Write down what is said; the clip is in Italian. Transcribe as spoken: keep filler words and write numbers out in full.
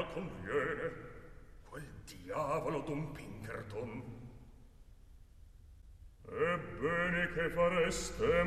conviene. Quel diavolo d'un Pinkerton. Ebbene, che fareste